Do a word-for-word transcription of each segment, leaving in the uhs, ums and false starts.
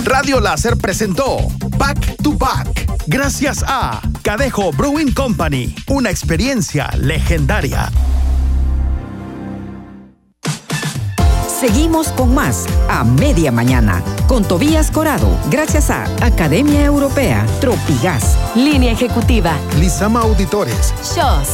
Radio Láser presentó Back to Back. Gracias a Cadejo Brewing Company, una experiencia legendaria. Seguimos con más a media mañana con Tobías Corado, gracias a Academia Europea, Tropigas, Línea Ejecutiva, Lizama Auditores, Shows.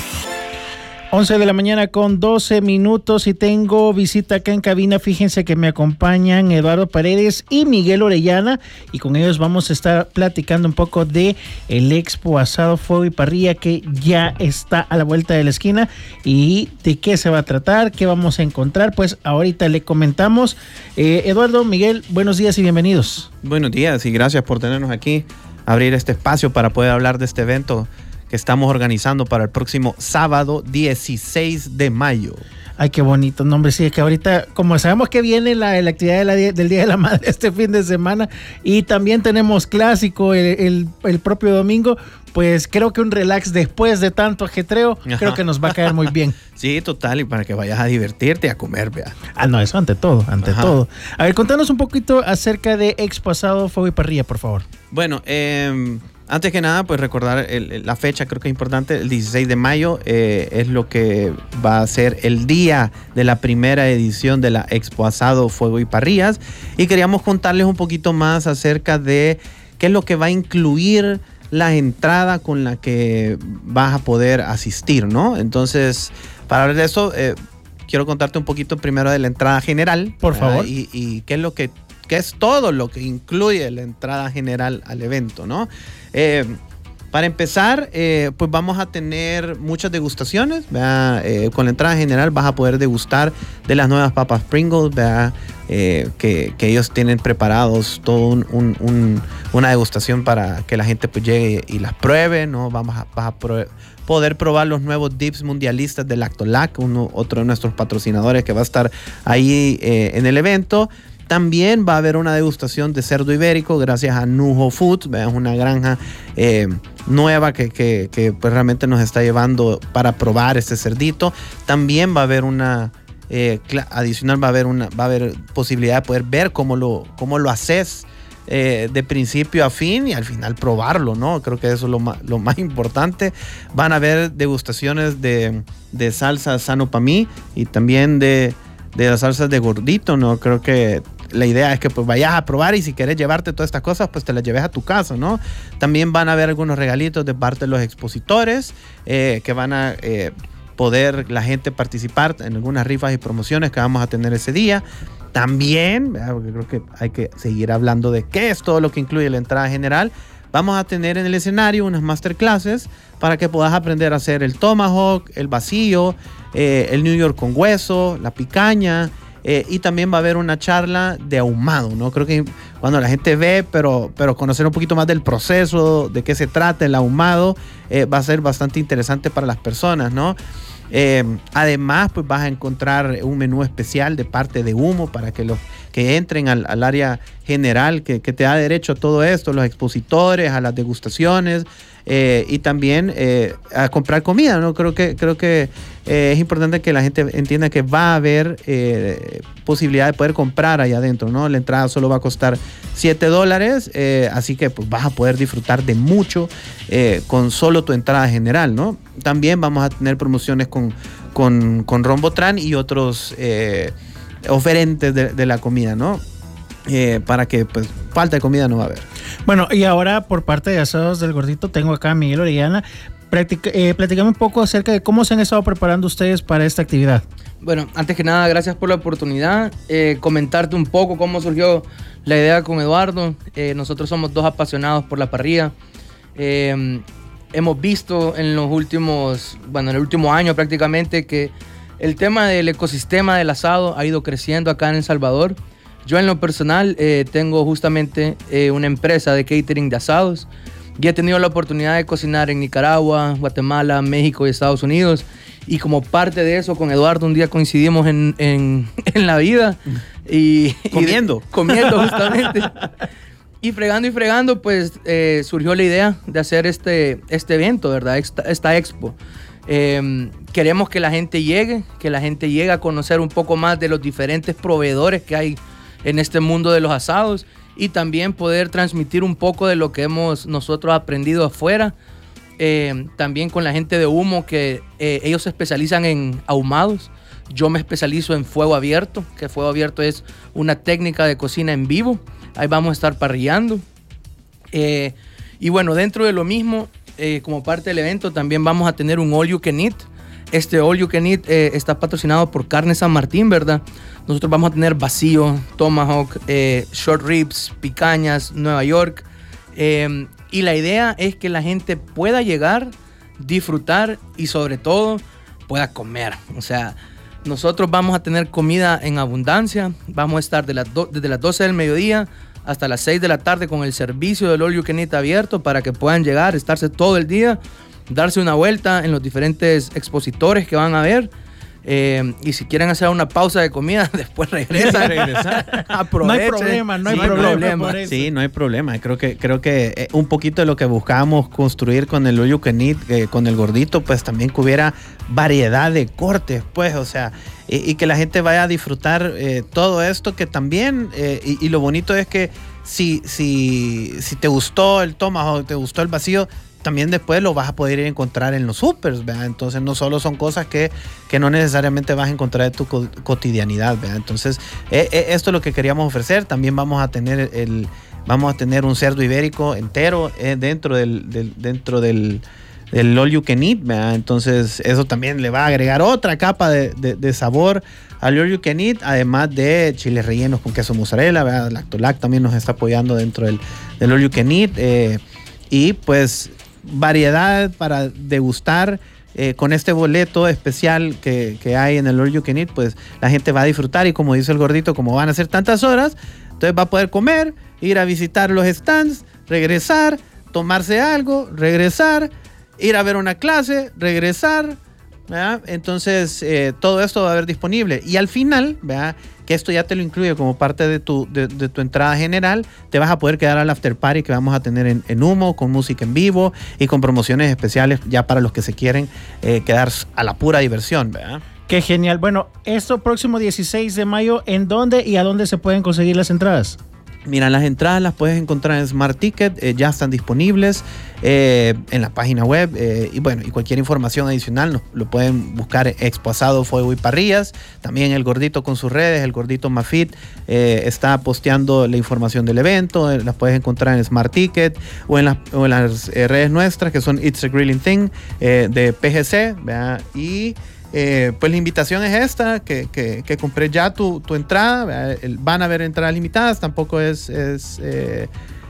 once de la mañana con doce minutos y tengo visita acá en cabina. Fíjense que me acompañan Eduardo Paredes y Miguel Orellana y con ellos vamos a estar platicando un poco de el Expo Asado, Fuego y Parrilla que ya está a la vuelta de la esquina y de qué se va a tratar, qué vamos a encontrar, pues ahorita le comentamos. Eh, Eduardo, Miguel, buenos días y bienvenidos. Buenos días y gracias por tenernos aquí, abrir este espacio para poder hablar de este evento que estamos organizando para el próximo sábado dieciséis de mayo. Ay, qué bonito nombre. Sí, que ahorita, como sabemos que viene la, la actividad de la, del Día de la Madre este fin de semana y también tenemos clásico el, el, el propio domingo, pues creo que un relax después de tanto ajetreo, Ajá. creo que nos va a caer muy bien. Sí, total, y para que vayas a divertirte y a comer, vea. Ah, no, eso ante todo, ante Ajá. todo. A ver, contanos un poquito acerca de Expo Asado, Fuego y Parrilla, por favor. Bueno, eh... antes que nada, pues recordar el, la fecha, creo que es importante, el dieciséis de mayo eh, es lo que va a ser el día de la primera edición de la Expo Asado, Fuego y Parrillas. Y queríamos contarles un poquito más acerca de qué es lo que va a incluir la entrada con la que vas a poder asistir, ¿no? Entonces, para hablar de eso, eh, quiero contarte un poquito primero de la entrada general. Por favor. ¿verdad? Y, y qué es lo que... que es todo lo que incluye la entrada general al evento, ¿no? Eh, para empezar, eh, pues vamos a tener muchas degustaciones, ¿verdad? Eh, con la entrada general vas a poder degustar de las nuevas papas Pringles, ¿verdad? Eh, que, que ellos tienen preparados todo un, un, un, una degustación para que la gente pues llegue y las pruebe, ¿no? Vamos a, vas a pro- poder probar los nuevos dips mundialistas de Lactolac, uno, otro de nuestros patrocinadores que va a estar ahí eh, en el evento. También va a haber una degustación de cerdo ibérico gracias a Nujo Foods, es una granja eh, nueva que, que, que pues realmente nos está llevando para probar este cerdito. También va a haber una eh, adicional, va a haber una va a haber posibilidad de poder ver cómo lo, cómo lo haces eh, de principio a fin y al final probarlo, ¿no? Creo que eso es lo más, lo más importante. Van a haber degustaciones de, de salsa Sano Pa' Mí y también de, de las salsas de gordito, ¿no? Creo que la idea es que pues vayas a probar y si quieres llevarte todas estas cosas, pues te las lleves a tu casa, ¿no? También van a haber algunos regalitos de parte de los expositores eh, que van a eh, poder la gente participar en algunas rifas y promociones que vamos a tener ese día. También, porque creo que hay que seguir hablando de qué es todo lo que incluye la entrada general. Vamos a tener en el escenario unas masterclasses para que puedas aprender a hacer el tomahawk, el vacío, eh, el New York con hueso, la picaña. Eh, y también va a haber una charla de ahumado, ¿no? Creo que cuando la gente ve, pero, pero conocer un poquito más del proceso, de qué se trata el ahumado, eh, va a ser bastante interesante para las personas, ¿no? Eh, además, pues vas a encontrar un menú especial de parte de Humo para que los que entren al, al área general, que, que te da derecho a todo esto, los expositores, a las degustaciones eh, y también eh, a comprar comida, ¿no? Creo que, creo que eh, es importante que la gente entienda que va a haber eh, posibilidad de poder comprar allá adentro, ¿no? La entrada solo va a costar siete dólares, eh, así que pues vas a poder disfrutar de mucho eh, con solo tu entrada general, ¿no? También vamos a tener promociones con, con, con Rombotran y otros eh, oferentes de, de la comida, ¿no? Eh, para que pues falta de comida no va a haber. Bueno, y ahora por parte de Asados del Gordito tengo acá a Miguel Orellana. Practica, eh, platícame un poco acerca de cómo se han estado preparando ustedes para esta actividad. Bueno, antes que nada, gracias por la oportunidad. Eh, comentarte un poco cómo surgió la idea con Eduardo. Eh, nosotros somos dos apasionados por la parrilla. Eh, hemos visto en los últimos, bueno, en el último año prácticamente que el tema del ecosistema del asado ha ido creciendo acá en El Salvador. Yo en lo personal eh, tengo justamente eh, una empresa de catering de asados y he tenido la oportunidad de cocinar en Nicaragua, Guatemala, México y Estados Unidos. Y como parte de eso, con Eduardo un día coincidimos en, en, en la vida. Y, comiendo. Y, comiendo justamente. Y fregando y fregando, pues eh, surgió la idea de hacer este, este evento, ¿verdad? Esta, esta expo. Eh, queremos que la gente llegue, que la gente llegue a conocer un poco más de los diferentes proveedores que hay en este mundo de los asados y también poder transmitir un poco de lo que hemos nosotros aprendido afuera. Eh, también con la gente de humo, que eh, ellos se especializan en ahumados. Yo me especializo en fuego abierto, que fuego abierto es una técnica de cocina en vivo. Ahí vamos a estar parrillando. Eh, y bueno, dentro de lo mismo, eh, como parte del evento, también vamos a tener un All You Can Eat. Este All You Can Eat eh, está patrocinado por Carne San Martín, ¿verdad? Nosotros vamos a tener vacío, tomahawk, eh, short ribs, picañas, Nueva York. Eh, y la idea es que la gente pueda llegar, disfrutar y sobre todo pueda comer. O sea, nosotros vamos a tener comida en abundancia. Vamos a estar de las do- desde las doce del mediodía hasta las seis de la tarde con el servicio del All You Can Eat abierto para que puedan llegar, estarse todo el día, darse una vuelta en los diferentes expositores que van a ver. Eh, y si quieren hacer una pausa de comida, después regresan. No hay problema, no hay Sí, problema. problema. por eso. Sí, no hay problema. Creo que, creo que eh, un poquito de lo que buscábamos construir con el All You Can Eat, eh, con el gordito, pues también que hubiera variedad de cortes, pues, o sea, y, y que la gente vaya a disfrutar eh, todo esto, que también, eh, y, y lo bonito es que si, si, si te gustó el tomahawk, te gustó el vacío, también después lo vas a poder ir a encontrar en los supers, ¿verdad? Entonces no solo son cosas que, que no necesariamente vas a encontrar en tu co- cotidianidad, ¿verdad? Entonces eh, eh, esto es lo que queríamos ofrecer. También vamos a tener el vamos a tener un cerdo ibérico entero eh, dentro del, del dentro del, del All You Can Eat, ¿verdad? Entonces eso también le va a agregar otra capa de, de, de sabor al All You Can Eat, además de chiles rellenos con queso mozzarella, ¿verdad? Lactolac también nos está apoyando dentro del, del All You Can Eat, eh, y pues variedad para degustar. Eh, con este boleto especial que, que hay en el All You Can Eat, pues la gente va a disfrutar, y como dice el gordito, como van a ser tantas horas, entonces va a poder comer, ir a visitar los stands, regresar, tomarse algo, regresar, ir a ver una clase, regresar, ¿verdad? Entonces eh, todo esto va a haber disponible, y al final, ¿verdad?, que esto ya te lo incluye como parte de tu, de, de tu entrada general, te vas a poder quedar al after party que vamos a tener en, en Humo, con música en vivo y con promociones especiales ya para los que se quieren eh, quedar a la pura diversión, ¿verdad? Qué genial. Bueno, esto próximo dieciséis de mayo, ¿en dónde y a dónde se pueden conseguir las entradas? Mira, las entradas las puedes encontrar en Smart Ticket, eh, ya están disponibles eh, en la página web, eh, y bueno, y cualquier información adicional nos, lo pueden buscar en Expo Asado, Fuego y Parrillas. También el gordito con sus redes, el gordito Mafit, eh, está posteando la información del evento, eh, las puedes encontrar en Smart Ticket o en, la, o en las eh, redes nuestras, que son It's a Grilling Thing, eh, de P G C, ¿verdad? Y Eh, pues la invitación es esta, que, que, que compré ya tu, tu entrada. El, van a haber entradas limitadas, tampoco es, es eh,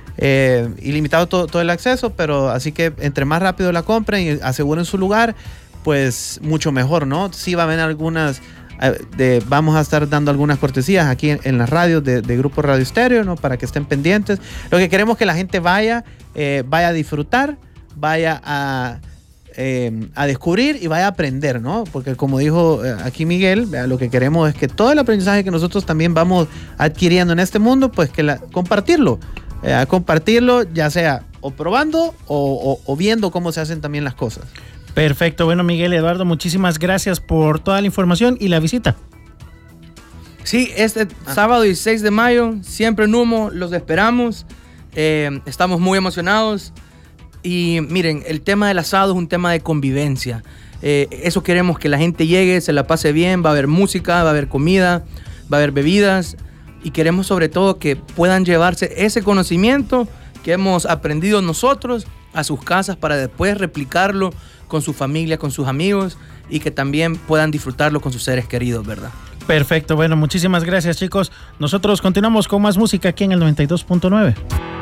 eh, ilimitado todo, todo el acceso, pero así que entre más rápido la compren y aseguren su lugar, pues mucho mejor, ¿no? Sí va a haber algunas, eh, de, vamos a estar dando algunas cortesías aquí en, en las radios de, de Grupo Radio Estéreo, ¿no?, para que estén pendientes. Lo que queremos es que la gente vaya, eh, vaya a disfrutar, vaya a... Eh, a descubrir y vaya a aprender, ¿no? Porque como dijo eh, aquí Miguel, ¿verdad?, lo que queremos es que todo el aprendizaje que nosotros también vamos adquiriendo en este mundo, pues que la, compartirlo, eh, compartirlo ya sea o probando o, o, o viendo cómo se hacen también las cosas. Perfecto. Bueno, Miguel, Eduardo, muchísimas gracias por toda la información y la visita. Sí, este ah. sábado dieciséis de mayo, siempre en Humo, los esperamos. Eh, estamos muy emocionados. Y miren, el tema del asado es un tema de convivencia. Eh, eso queremos, que la gente llegue, se la pase bien, va a haber música, va a haber comida, va a haber bebidas. Y queremos sobre todo que puedan llevarse ese conocimiento que hemos aprendido nosotros a sus casas para después replicarlo con su familia, con sus amigos, y que también puedan disfrutarlo con sus seres queridos, ¿verdad? Perfecto. Bueno, muchísimas gracias, chicos. Nosotros continuamos con más música aquí en el noventa y dos punto nueve.